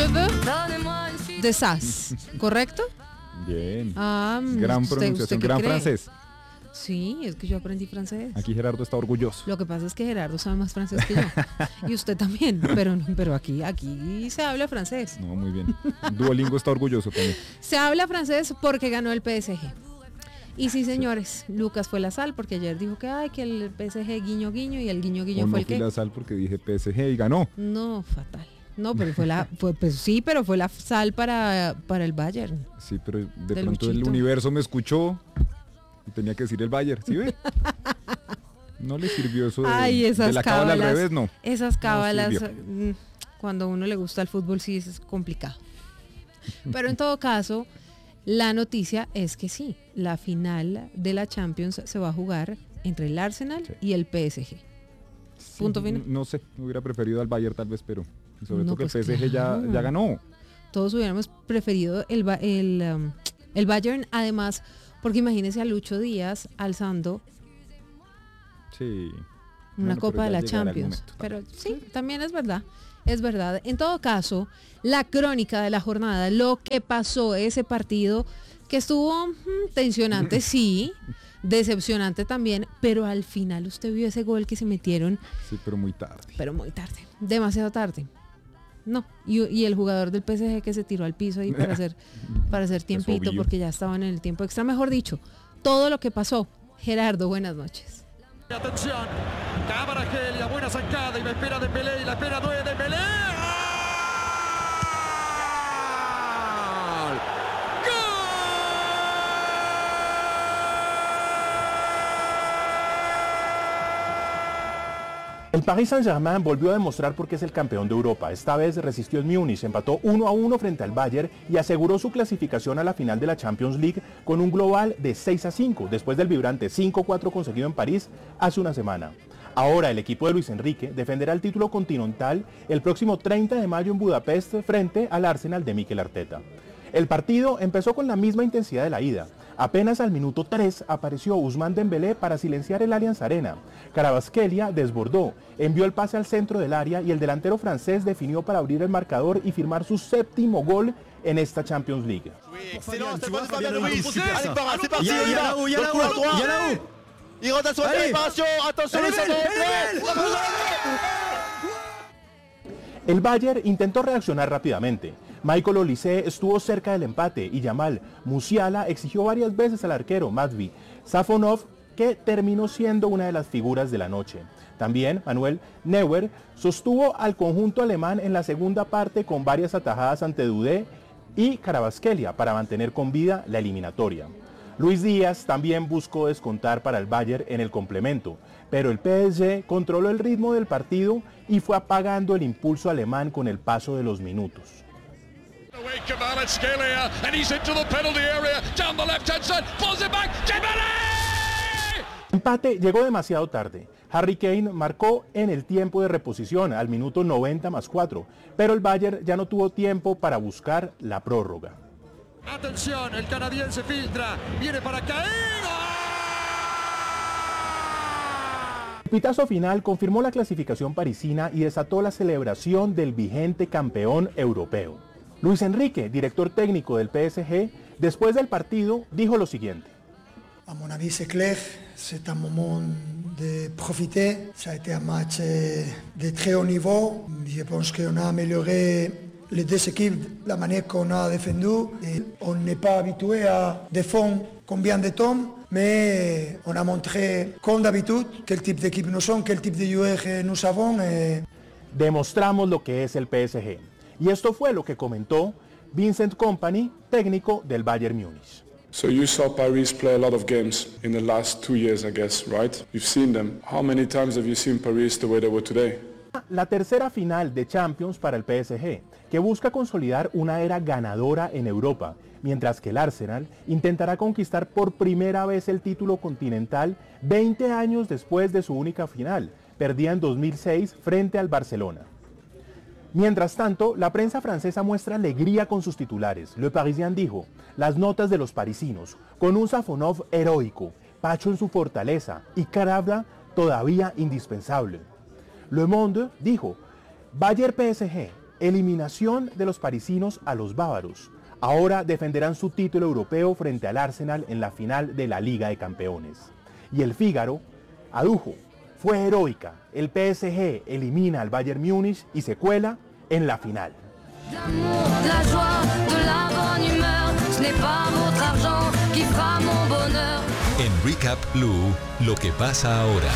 Fleuve de Sass, ¿correcto? Bien. Gran pronunciación, gran francés. Sí, es que yo aprendí francés. Aquí Gerardo está orgulloso. Lo que pasa es que Gerardo sabe más francés que yo. Y usted también, pero aquí se habla francés. No, muy bien. Duolingo está orgulloso también. Se habla francés porque ganó el PSG. Y sí, señores, Lucas fue la sal porque ayer dijo que el PSG guiño guiño y el guiño guiño fue el que... No fui la sal porque dije PSG y ganó. No, fatal. No, pero fue la sal para el Bayern. Sí, pero de pronto Luchito. El universo me escuchó y tenía que decir el Bayern, ¿sí ve? No le sirvió eso de la cábala al revés, no. Esas cábalas, cuando a uno le gusta el fútbol, sí es complicado. Pero en todo caso, la noticia es que sí, la final de la Champions se va a jugar entre el Arsenal y el PSG. Punto final. No sé, hubiera preferido al Bayern tal vez, pero sobre todo que el PSG ya ganó. Todos hubiéramos preferido el Bayern, además, porque imagínese a Lucho Díaz alzando una copa de la Champions. Pero sí, también es verdad. Es verdad. En todo caso, la crónica de la jornada, lo que pasó ese partido, que estuvo tensionante, sí, decepcionante también, pero al final usted vio ese gol que se metieron. Sí, pero muy tarde. Demasiado tarde. No, y el jugador del PSG que se tiró al piso ahí para hacer tiempito, porque ya estaban en el tiempo extra. Mejor dicho, todo lo que pasó. Gerardo, buenas noches. Atención, Kvaratskhelia, buena sacada y la espera Dembélé y la espera de Dembélé. El Paris Saint-Germain volvió a demostrar por qué es el campeón de Europa. Esta vez resistió en Múnich, empató 1-1 frente al Bayern y aseguró su clasificación a la final de la Champions League con un global de 6-5, después del vibrante 5-4 conseguido en París hace una semana. Ahora el equipo de Luis Enrique defenderá el título continental el próximo 30 de mayo en Budapest frente al Arsenal de Mikel Arteta. El partido empezó con la misma intensidad de la ida. Apenas al minuto 3 apareció Ousmane Dembélé para silenciar el Allianz Arena. Kvaratskhelia desbordó, envió el pase al centro del área y el delantero francés definió para abrir el marcador y firmar su 7º gol en esta Champions League. El Bayern intentó reaccionar rápidamente. Michael Olise estuvo cerca del empate y Jamal Musiala exigió varias veces al arquero Matvei Safonov, que terminó siendo una de las figuras de la noche. También Manuel Neuer sostuvo al conjunto alemán en la segunda parte con varias atajadas ante Dudé y Kvaratskhelia para mantener con vida la eliminatoria. Luis Díaz también buscó descontar para el Bayern en el complemento, pero el PSG controló el ritmo del partido y fue apagando el impulso alemán con el paso de los minutos. El empate llegó demasiado tarde. Harry Kane marcó en el tiempo de reposición al minuto 90+4, pero el Bayern ya no tuvo tiempo para buscar la prórroga. Atención, el canadiense filtra, viene para Kane. El pitazo final confirmó la clasificación parisina y desató la celebración del vigente campeón europeo. Luis Enrique, director técnico del PSG, después del partido dijo lo siguiente. À mon avis, c'est clair, c'est un moment de profiter. Ça a été un match de très haut niveau. Je pense qu'on a amélioré les deux équipes, la manière qu'on a défendu. Et on n'est pas habitué à défendre combien de temps, mais on a montré, comme d'habitude, quel type d'équipe nous sommes, quel type de joueurs nous avons. Demostramos lo que es el PSG. Y esto fue lo que comentó Vincent Kompany, técnico del Bayern Múnich. So you saw Paris play a lot of games in the last 2 years, I guess, right? You've seen them. How many times have you seen Paris the way they were today? La tercera final de Champions para el PSG, que busca consolidar una era ganadora en Europa, mientras que el Arsenal intentará conquistar por primera vez el título continental 20 años después de su única final, perdida en 2006 frente al Barcelona. Mientras tanto, la prensa francesa muestra alegría con sus titulares. Le Parisien dijo, las notas de los parisinos, con un Safonov heroico, Pacho en su fortaleza y Carabla todavía indispensable. Le Monde dijo, Bayern PSG, Eliminación de los parisinos a los bávaros. Ahora defenderán su título europeo frente al Arsenal en la final de la Liga de Campeones. Y el Figaro adujo, fue heroica. El PSG elimina al Bayern Múnich y se cuela en la final. En Recap Blue, lo que pasa ahora.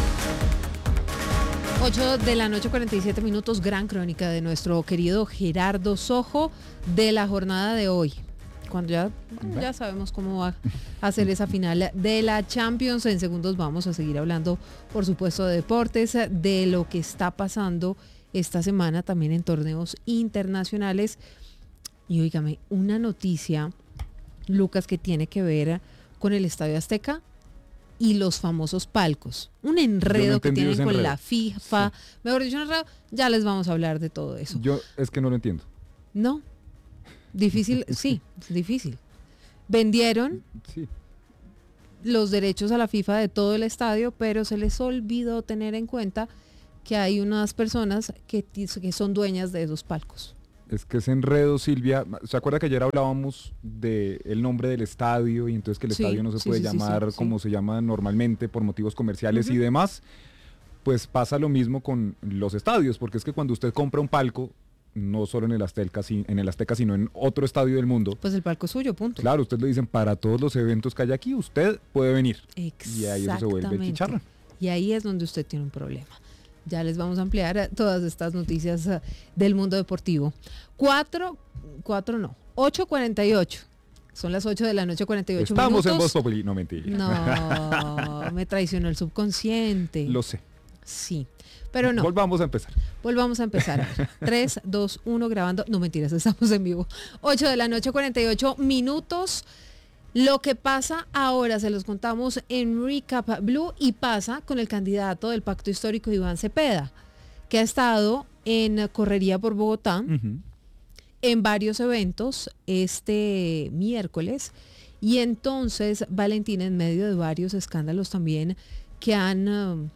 8 de la noche, 47 minutos, gran crónica de nuestro querido Gerardo Sojo de la jornada de hoy. Cuando ya sabemos cómo va a ser esa final de la Champions. En segundos vamos a seguir hablando, por supuesto, de deportes, de lo que está pasando esta semana también en torneos internacionales. Y óigame, una noticia, Lucas, que tiene que ver con el Estadio Azteca y los famosos palcos. Un enredo que tienen con la FIFA. Sí. Mejor dicho, un enredo. Ya les vamos a hablar de todo eso. Yo es que no lo entiendo. No. Difícil, sí, difícil. Vendieron los derechos a la FIFA de todo el estadio, pero se les olvidó tener en cuenta que hay unas personas que son dueñas de esos palcos. Es que ese enredo, Silvia, ¿se acuerda que ayer hablábamos del nombre del estadio y entonces que el estadio no se puede llamar como se llama normalmente por motivos comerciales y demás? Pues pasa lo mismo con los estadios, porque es que cuando usted compra un palco, no solo en el Azteca, sino en otro estadio del mundo. Pues el palco es suyo, punto. Claro, usted le dicen, para todos los eventos que hay aquí, usted puede venir. Exactamente. Y ahí eso se vuelve el chicharrón. Y ahí es donde usted tiene un problema. Ya les vamos a ampliar todas estas noticias del mundo deportivo. 8:48. Son las 8 de la noche, 48 Estamos minutos. En Voz Populi, no mentira. No, me traicionó el subconsciente. Lo sé. Sí, pero no. Volvamos a empezar. 3, 2, 1, grabando. No, mentiras, estamos en vivo. 8 de la noche, 48 minutos. Lo que pasa ahora se los contamos en Recap Blue y pasa con el candidato del Pacto Histórico, Iván Cepeda, que ha estado en correría por Bogotá en varios eventos este miércoles. Y entonces Valentina, en medio de varios escándalos también que han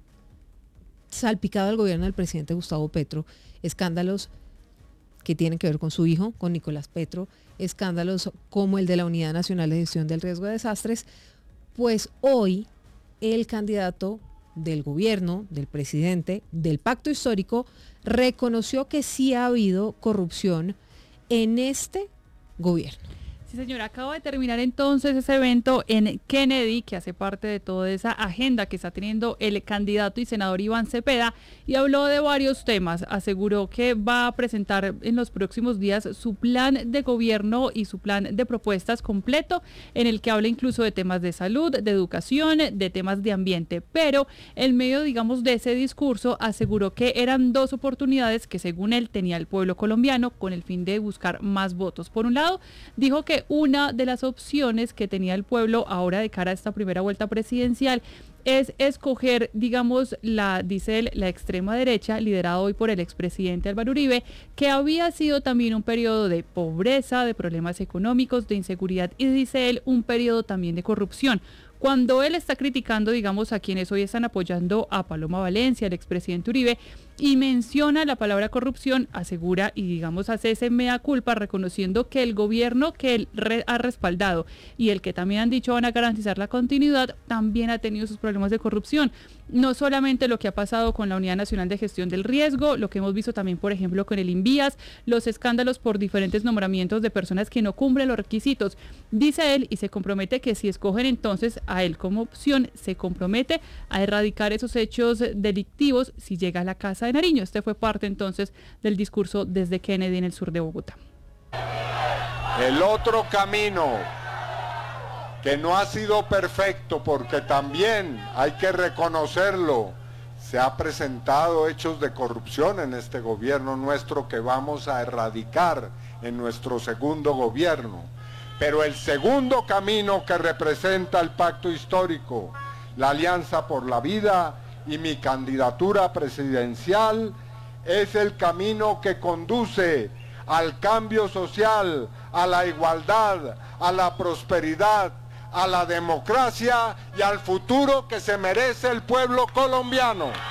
salpicado al gobierno del presidente Gustavo Petro, escándalos que tienen que ver con su hijo, con Nicolás Petro, escándalos como el de la Unidad Nacional de Gestión del Riesgo de Desastres, pues hoy el candidato del gobierno, del presidente, del Pacto Histórico, reconoció que sí ha habido corrupción en este gobierno. Sí, señora, acabo de terminar entonces ese evento en Kennedy, que hace parte de toda esa agenda que está teniendo el candidato y senador Iván Cepeda, y habló de varios temas. Aseguró que va a presentar en los próximos días su plan de gobierno y su plan de propuestas completo, en el que habla incluso de temas de salud, de educación, de temas de ambiente. Pero en medio, digamos, de ese discurso, aseguró que eran dos oportunidades que según él tenía el pueblo colombiano con el fin de buscar más votos. Por un lado, dijo que una de las opciones que tenía el pueblo ahora de cara a esta primera vuelta presidencial es escoger, digamos, dice él, la extrema derecha, liderada hoy por el expresidente Álvaro Uribe, que había sido también un periodo de pobreza, de problemas económicos, de inseguridad y, dice él, un periodo también de corrupción. Cuando él está criticando, digamos, a quienes hoy están apoyando a Paloma Valencia, el expresidente Uribe, y menciona la palabra corrupción, asegura y, digamos, hace ese mea culpa, reconociendo que el gobierno que él ha respaldado y el que también han dicho van a garantizar la continuidad, también ha tenido sus problemas de corrupción. No solamente lo que ha pasado con la Unidad Nacional de Gestión del Riesgo, lo que hemos visto también, por ejemplo, con el Invías, los escándalos por diferentes nombramientos de personas que no cumplen los requisitos. Dice él y se compromete que si escogen entonces a él como opción, se compromete a erradicar esos hechos delictivos si llega a la Casa de Nariño. Este fue parte entonces del discurso desde Kennedy en el sur de Bogotá. El otro camino, que no ha sido perfecto porque también hay que reconocerlo, se ha presentado hechos de corrupción en este gobierno nuestro que vamos a erradicar en nuestro segundo gobierno. Pero el segundo camino que representa el Pacto Histórico, la Alianza por la Vida y mi candidatura presidencial, es el camino que conduce al cambio social, a la igualdad, a la prosperidad, a la democracia y al futuro que se merece el pueblo colombiano.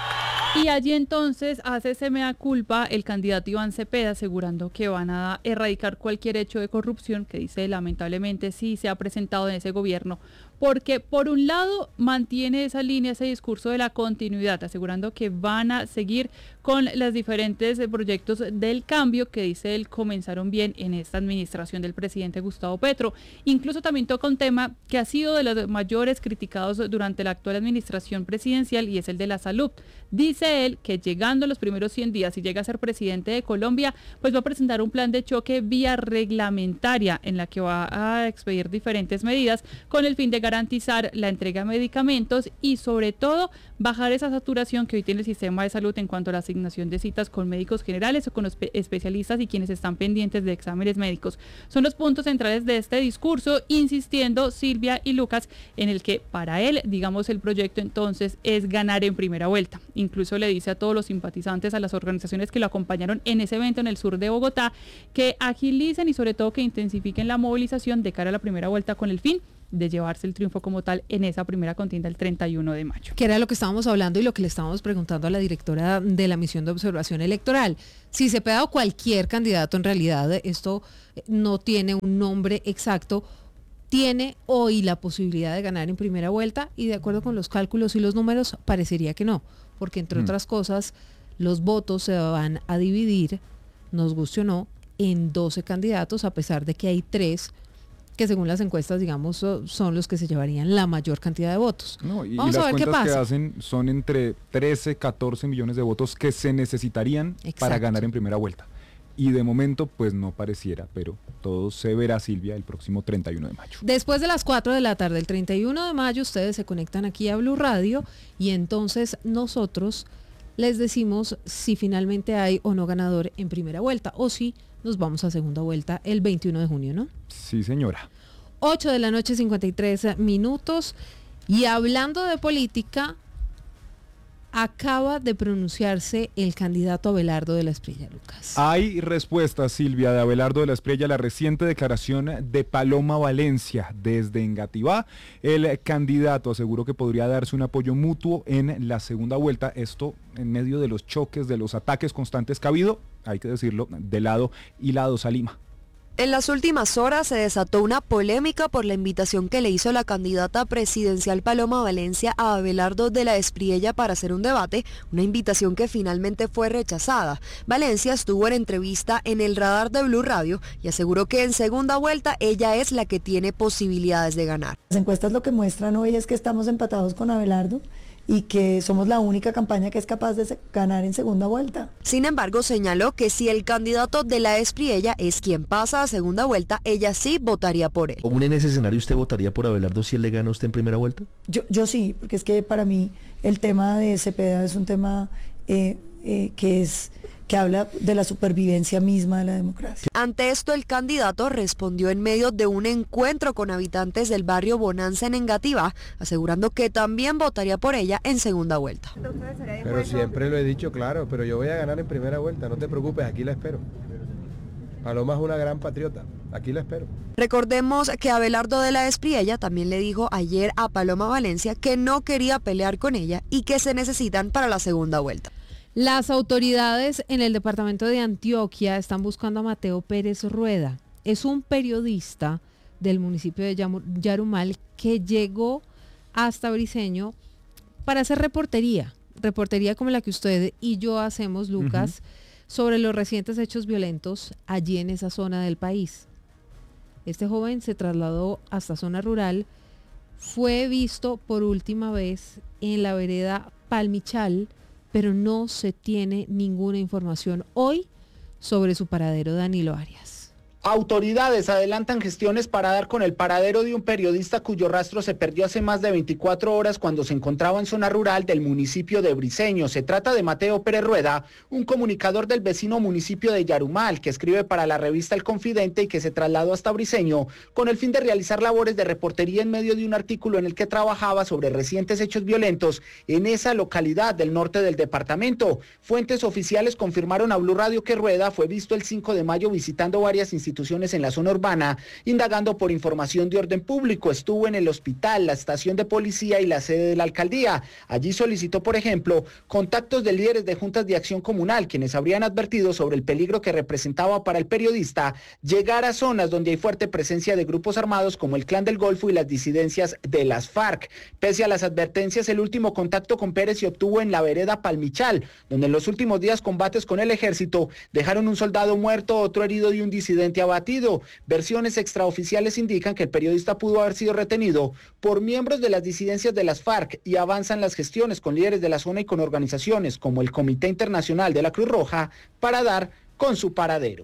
Y allí entonces hace ese mea culpa el candidato Iván Cepeda, asegurando que van a erradicar cualquier hecho de corrupción que dice lamentablemente sí se ha presentado en ese gobierno, porque por un lado mantiene esa línea, ese discurso de la continuidad, asegurando que van a seguir con los diferentes proyectos del cambio que dice él comenzaron bien en esta administración del presidente Gustavo Petro. Incluso también toca un tema que ha sido de los mayores criticados durante la actual administración presidencial y es el de la salud. Dice él que llegando a los primeros 100 días y llega a ser presidente de Colombia, pues va a presentar un plan de choque vía reglamentaria en la que va a expedir diferentes medidas con el fin de garantizar la entrega de medicamentos y sobre todo bajar esa saturación que hoy tiene el sistema de salud en cuanto a la asignación de citas con médicos generales o con especialistas y quienes están pendientes de exámenes médicos. Son los puntos centrales de este discurso, insistiendo Silvia y Lucas en el que para él, digamos, el proyecto entonces es ganar en primera vuelta. Incluso le dice a todos los simpatizantes, a las organizaciones que lo acompañaron en ese evento en el sur de Bogotá, que agilicen y sobre todo que intensifiquen la movilización de cara a la primera vuelta con el fin de llevarse el triunfo como tal en esa primera contienda el 31 de mayo. Que era lo que estábamos hablando y lo que le estábamos preguntando a la directora de la misión de observación electoral. Si Cepeda o cualquier candidato, en realidad esto no tiene un nombre exacto, tiene hoy la posibilidad de ganar en primera vuelta, y de acuerdo con los cálculos y los números parecería que no, porque entre otras cosas los votos se van a dividir, nos guste o no, en 12 candidatos, a pesar de que hay 3 que según las encuestas, digamos, son los que se llevarían la mayor cantidad de votos. No, y las cuentas que hacen son entre 13, 14 millones de votos que se necesitarían para ganar en primera vuelta. Y de momento, pues no pareciera, pero todo se verá, Silvia, el próximo 31 de mayo. Después de las 4 de la tarde, el 31 de mayo, ustedes se conectan aquí a Blue Radio y entonces nosotros les decimos si finalmente hay o no ganador en primera vuelta o si nos vamos a segunda vuelta el 21 de junio, ¿no? Sí, señora. 8 de la noche, 53 minutos. Y hablando de política, acaba de pronunciarse el candidato Abelardo de la Espriella, Lucas. Hay respuesta, Silvia, de Abelardo de la Espriella a la reciente declaración de Paloma Valencia desde Engativá. El candidato aseguró que podría darse un apoyo mutuo en la segunda vuelta, esto en medio de los choques, de los ataques constantes que ha habido, hay que decirlo, de lado y lado Salima. En las últimas horas se desató una polémica por la invitación que le hizo la candidata presidencial Paloma Valencia a Abelardo de la Espriella para hacer un debate, una invitación que finalmente fue rechazada. Valencia estuvo en entrevista en el radar de Blue Radio y aseguró que en segunda vuelta ella es la que tiene posibilidades de ganar. Las encuestas lo que muestran hoy es que estamos empatados con Abelardo y que somos la única campaña que es capaz de ganar en segunda vuelta. Sin embargo, señaló que si el candidato de la Espriella es quien pasa a segunda vuelta, ella sí votaría por él. ¿Aún en ese escenario usted votaría por Abelardo si él le gana a usted en primera vuelta? Yo sí, porque es que para mí el tema de Cepeda es un tema que habla de la supervivencia misma de la democracia. Ante esto, el candidato respondió en medio de un encuentro con habitantes del barrio Bonanza en Engativá, asegurando que también votaría por ella en segunda vuelta. Pero siempre lo he dicho, claro, pero yo voy a ganar en primera vuelta, no te preocupes, aquí la espero. Paloma es una gran patriota, aquí la espero. Recordemos que Abelardo de la Espriella también le dijo ayer a Paloma Valencia que no quería pelear con ella y que se necesitan para la segunda vuelta. Las autoridades en el departamento de Antioquia están buscando a Mateo Pérez Rueda. Es un periodista del municipio de Yarumal que llegó hasta Briceño para hacer reportería como la que usted y yo hacemos, Lucas, sobre los recientes hechos violentos allí en esa zona del país. Este joven se trasladó hasta zona rural, fue visto por última vez en la vereda Palmichal, pero no se tiene ninguna información hoy sobre su paradero. Danilo Arias. Autoridades adelantan gestiones para dar con el paradero de un periodista cuyo rastro se perdió hace más de 24 horas cuando se encontraba en zona rural del municipio de Briceño. Se trata de Mateo Pérez Rueda, un comunicador del vecino municipio de Yarumal, que escribe para la revista El Confidente y que se trasladó hasta Briceño con el fin de realizar labores de reportería en medio de un artículo en el que trabajaba sobre recientes hechos violentos en esa localidad del norte del departamento. Fuentes oficiales confirmaron a Blue Radio que Rueda fue visto el 5 de mayo visitando varias instituciones instituciones en la zona urbana, indagando por información de orden público. Estuvo en el hospital, la estación de policía y la sede de la alcaldía. Allí solicitó, por ejemplo, contactos de líderes de juntas de acción comunal, quienes habrían advertido sobre el peligro que representaba para el periodista llegar a zonas donde hay fuerte presencia de grupos armados como el Clan del Golfo y las disidencias de las FARC. Pese a las advertencias, el último contacto con Pérez se obtuvo en la vereda Palmichal, donde en los últimos días combates con el ejército dejaron un soldado muerto, otro herido y un disidente abatido. Versiones extraoficiales indican que el periodista pudo haber sido retenido por miembros de las disidencias de las FARC y avanzan las gestiones con líderes de la zona y con organizaciones como el Comité Internacional de la Cruz Roja para dar con su paradero.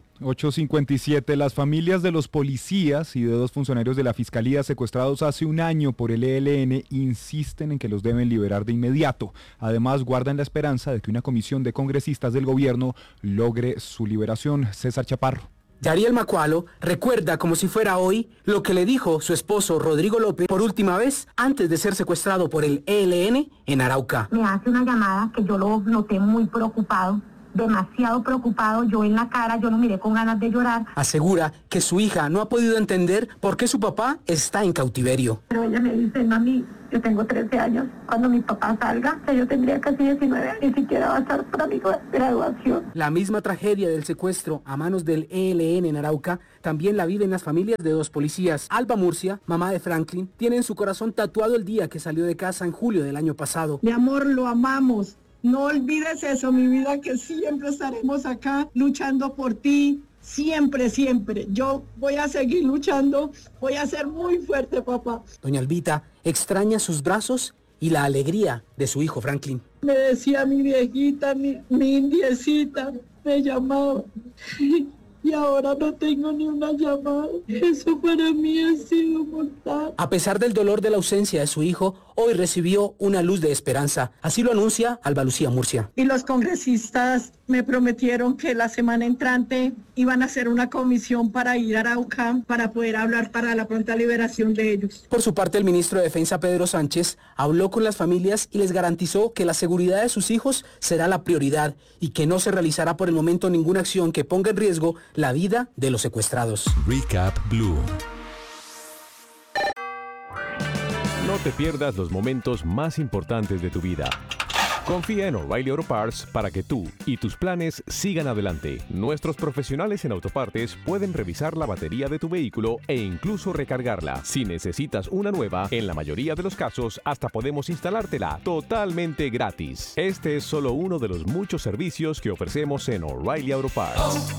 8:57. Las familias de los policías y de 2 funcionarios de la Fiscalía secuestrados hace un año por el ELN insisten en que los deben liberar de inmediato. Además, guardan la esperanza de que una comisión de congresistas del gobierno logre su liberación. César Chaparro. Yariel Macualo recuerda como si fuera hoy lo que le dijo su esposo Rodrigo López por última vez antes de ser secuestrado por el ELN en Arauca. Me hace una llamada que yo lo noté muy preocupado, demasiado preocupado, yo en la cara, yo lo miré con ganas de llorar. Asegura que su hija no ha podido entender por qué su papá está en cautiverio. Pero ella me dice, mami, yo tengo 13 años, cuando mi papá salga, yo tendría casi 19 años, ni siquiera va a estar para mi graduación. La misma tragedia del secuestro a manos del ELN en Arauca también la viven las familias de 2 policías. Alba Murcia, mamá de Franklin, tiene en su corazón tatuado el día que salió de casa en julio del año pasado. Mi amor, lo amamos. No olvides eso, mi vida, que siempre estaremos acá luchando por ti, siempre, siempre. Yo voy a seguir luchando, voy a ser muy fuerte, papá. Doña Albita extraña sus brazos y la alegría de su hijo Franklin. Me decía mi viejita, mi indiecita, me llamaba. Y ahora no tengo ni una llamada. Eso para mí ha sido mortal. A pesar del dolor de la ausencia de su hijo, hoy recibió una luz de esperanza. Así lo anuncia Alba Lucía Murcia. Y los congresistas me prometieron que la semana entrante iban a hacer una comisión para ir a Arauca para poder hablar para la pronta liberación de ellos. Por su parte, el ministro de Defensa, Pedro Sánchez, habló con las familias y les garantizó que la seguridad de sus hijos será la prioridad y que no se realizará por el momento ninguna acción que ponga en riesgo la vida de los secuestrados. Recap Blue. No te pierdas los momentos más importantes de tu vida. Confía en O'Reilly Auto Parts para que tú y tus planes sigan adelante. Nuestros profesionales en autopartes pueden revisar la batería de tu vehículo e incluso recargarla. Si necesitas una nueva, en la mayoría de los casos hasta podemos instalártela totalmente gratis. Este es solo uno de los muchos servicios que ofrecemos en O'Reilly Auto Parts.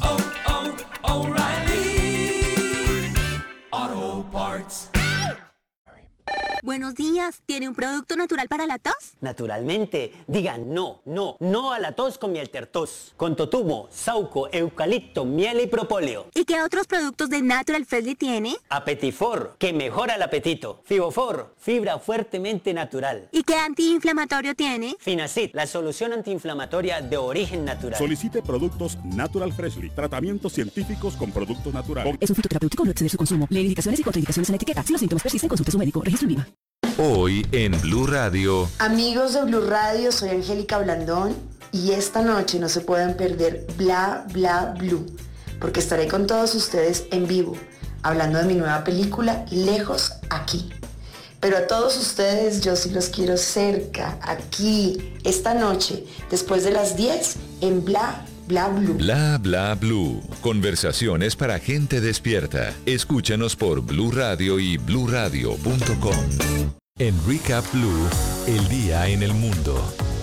O'Reilly Auto Parts. Buenos días, ¿tiene un producto natural para la tos? Naturalmente, digan no a la tos con miel tertos, con totumo, sauco, eucalipto, miel y propóleo. ¿Y qué otros productos de Natural Freshly tiene? Apetifor, que mejora el apetito. Fibofor, fibra fuertemente natural. ¿Y qué antiinflamatorio tiene? Finacid, la solución antiinflamatoria de origen natural. Solicite productos Natural Freshly, tratamientos científicos con productos naturales. Es un fitoterapéutico, no exceder su consumo. Lee indicaciones y contraindicaciones en la etiqueta. Si los síntomas persisten, consulte a su médico. Registro INVIMA. Hoy en Blue Radio. Amigos de Blue Radio, soy Angélica Blandón y esta noche no se pueden perder Bla Bla Blue, porque estaré con todos ustedes en vivo, hablando de mi nueva película Lejos Aquí. Pero a todos ustedes yo sí los quiero cerca, aquí, esta noche, después de las 10 en Bla Bla Blue. Bla Bla Blue. Conversaciones para gente despierta. Escúchanos por Blue Radio y bluradio.com. En Recap Blue, el día en el mundo.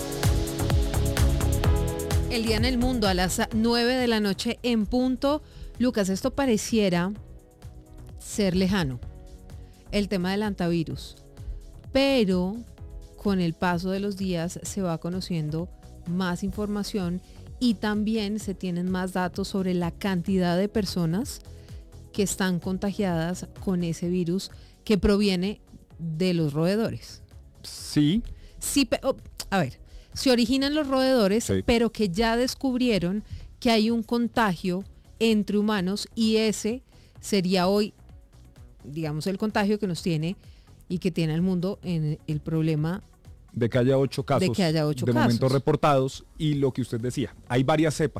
El día en el mundo a las 9 de la noche en punto. Lucas, esto pareciera ser lejano, el tema del antivirus, pero con el paso de los días se va conociendo más información y también se tienen más datos sobre la cantidad de personas que están contagiadas con ese virus que proviene de los roedores. Sí. Sí, a ver, se originan los roedores, sí, pero que ya descubrieron que hay un contagio entre humanos y ese sería hoy, digamos, el contagio que nos tiene y que tiene al mundo en el problema de que haya 8 casos de momento reportados. Y lo que usted decía, hay varias cepas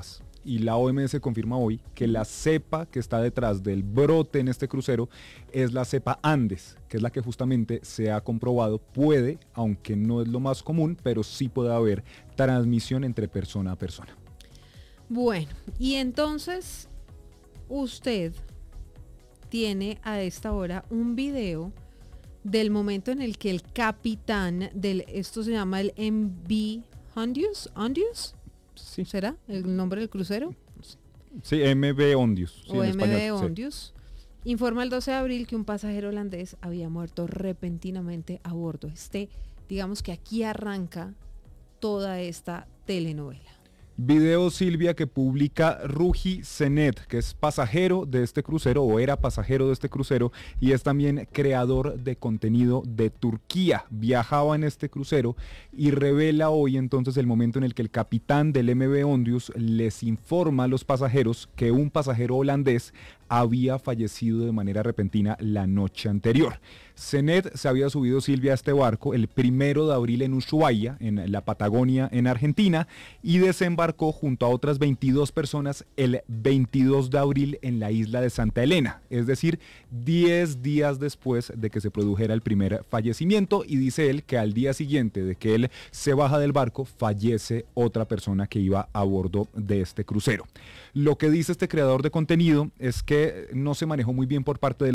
y la OMS confirma hoy que la cepa que está detrás del brote en este crucero es la cepa Andes, que es la que justamente se ha comprobado puede, aunque no es lo más común, pero sí puede haber transmisión entre persona a persona. Bueno, y entonces usted tiene a esta hora un video del momento en el que el capitán esto se llama el MV Ondius, sí. ¿Será el nombre del crucero? Sí, MV Ondius. Sí, o en MV español, Ondius. Sí. Informa el 12 de abril que un pasajero holandés había muerto repentinamente a bordo. Digamos que aquí arranca toda esta telenovela. Video, Silvia, que publica Ruhi Senet, que es pasajero de este crucero o era pasajero de este crucero y es también creador de contenido de Turquía. Viajaba en este crucero y revela hoy entonces el momento en el que el capitán del MV Ondius les informa a los pasajeros que un pasajero holandés había fallecido de manera repentina la noche anterior. Senet se había subido, Silvia, a este barco el 1 de abril en Ushuaia, en la Patagonia, en Argentina, y desembarcó junto a otras 22 personas el 22 de abril en la isla de Santa Elena, es decir, 10 días después de que se produjera el primer fallecimiento, y dice él que al día siguiente de que él se baja del barco, fallece otra persona que iba a bordo de este crucero. Lo que dice este creador de contenido es que no se manejó muy bien por parte de